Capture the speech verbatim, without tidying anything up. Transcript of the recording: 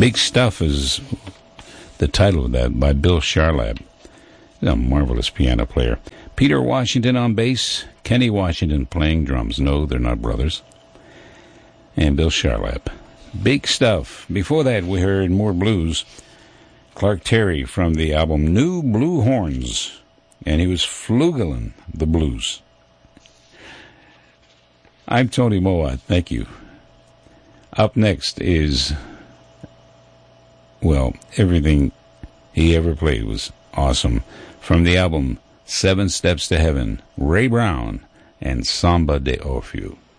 Big Stuff is the title of that, by Bill Charlap. He's a marvelous piano player. Peter Washington on bass, Kenny Washington playing drums. No, they're not brothers. And Bill Charlap. Big Stuff. Before that, we heard more blues. Clark Terry from the album New Blue Horns. And he was flugelling the blues. I'm Tony Moa. Thank you. Up next is, well, everything he ever played was awesome. From the album Seven Steps to Heaven, Ray Brown and Samba de Orfeo.